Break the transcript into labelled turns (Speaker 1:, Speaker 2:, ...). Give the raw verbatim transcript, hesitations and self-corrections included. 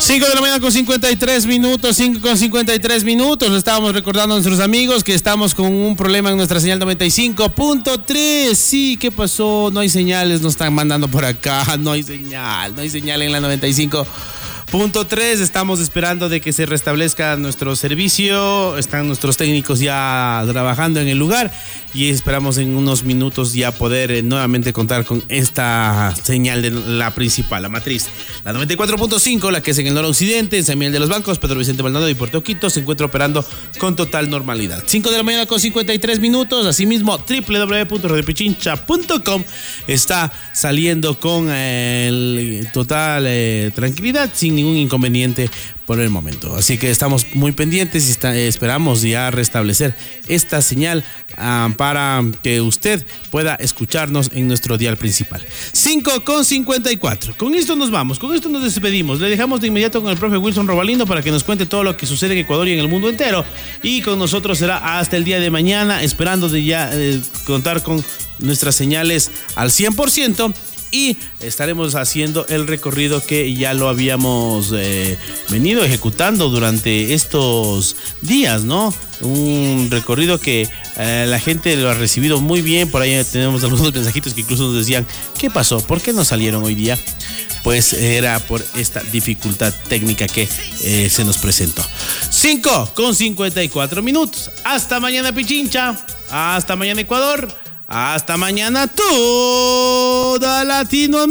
Speaker 1: cinco de la mañana con cincuenta y tres minutos, cinco con cincuenta y tres minutos. Le estábamos recordando a nuestros amigos que estamos con un problema en nuestra señal noventa y cinco punto tres. Sí, ¿qué pasó? No hay señales, nos están mandando por acá. No hay señal, no hay señal en la noventa y cinco punto tres. Estamos esperando de que se restablezca nuestro servicio. Están nuestros técnicos ya trabajando en el lugar y esperamos en unos minutos ya poder eh, nuevamente contar con esta señal de la principal, la matriz. La noventa y cuatro punto cinco, la que es en el noroccidente, en San Miguel de los Bancos, Pedro Vicente Maldonado y Puerto Quito, se encuentra operando con total normalidad. cinco de la mañana con cincuenta y tres minutos. Asimismo, doble u doble u doble u punto radio pichincha punto com está saliendo con eh, el total eh, tranquilidad, sin ningún inconveniente por el momento. Así que estamos muy pendientes y está, eh, esperamos ya restablecer esta señal uh, para que usted pueda escucharnos en nuestro dial principal. cinco con cincuenta y cuatro. Con esto nos vamos, con esto nos despedimos. Le dejamos de inmediato con el profe Wilson Robalindo para que nos cuente todo lo que sucede en Ecuador y en el mundo entero. Y con nosotros será hasta el día de mañana, esperando de ya eh, contar con nuestras señales al cien por ciento. Y estaremos haciendo el recorrido que ya lo habíamos eh, venido ejecutando durante estos días, ¿no? Un recorrido que eh, la gente lo ha recibido muy bien. Por ahí tenemos algunos mensajitos que incluso nos decían, ¿qué pasó? ¿Por qué no salieron hoy día? Pues era por esta dificultad técnica que eh, se nos presentó. cinco con cincuenta y cuatro minutos. Hasta mañana, Pichincha. Hasta mañana, Ecuador. Hasta mañana, toda Latinoamérica.